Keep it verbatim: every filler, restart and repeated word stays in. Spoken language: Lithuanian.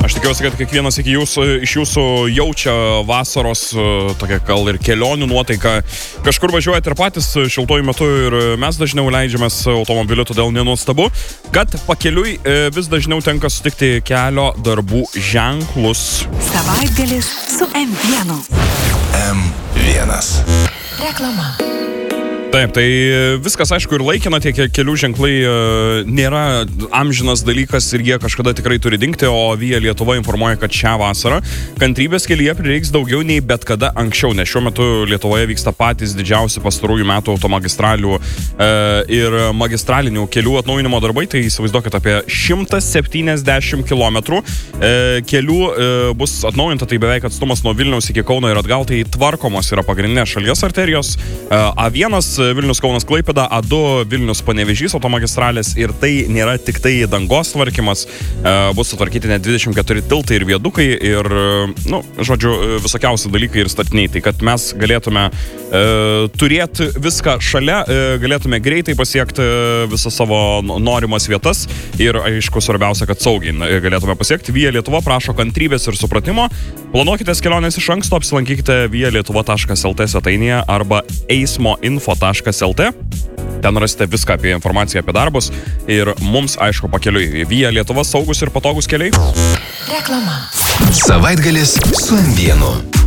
Aš tikiuosi, kad kiekvienas iki jūsų, iš jūsų jaučia vasaros tokia gal ir kelionių nuotaiką. Kažkur važiuojate ir patys šiltuoju metu ir mes dažniau leidžiamės automobiliu, todėl nenuostabu, kad pakeliui vis dažniau tenka sutikti kelio darbų ženklus. Savaitgalis su M vienas. M vienas. Reklama. Taip, tai viskas aišku ir laikina, tie kelių ženklai e, nėra amžinas dalykas ir jie kažkada tikrai turi dingti, o Via Lietuva informuoja, kad šią vasarą kantrybės kelyje prireiks daugiau nei bet kada anksčiau, nes šiuo metu Lietuvoje vyksta patys didžiausi pastarųjų metų automagistralių e, ir magistralinių kelių atnaujinimo darbai, tai įsivaizduokit apie šimtas septyniasdešimt kilometrų e, kelių e, bus atnaujinta, tai beveik atstumas nuo Vilniaus iki Kauno ir atgal, tai tvarkomos yra pagrindinės šalies arterijos, e, A vienas Vilnius Kaunas Klaipėda, A du Vilnius Panevėžys automagistralės ir tai nėra tik tai dangos tvarkymas, e, bus sutvarkyti net dvidešimt keturi tiltai ir viedukai ir, nu, žodžiu, visokiausi dalykai ir statiniai, tai kad mes galėtume e, turėti viską šalia, e, galėtume greitai pasiekti visas savo norimas vietas ir, aišku, svarbiausia, kad saugiai galėtume pasiekti. Via Lietuva prašo kantrybės ir supratimo, planuokitės kelionės iš anksto, apsilankykite via lietuva taškas lt svetainėje arba eismoinfo taškas lt. Ten rasite viską apie informaciją apie darbus ir mums, aišku, pakeliui. Via Lietuva saugus ir patogus keliai. Reklama. Savaitgalis su M vienu.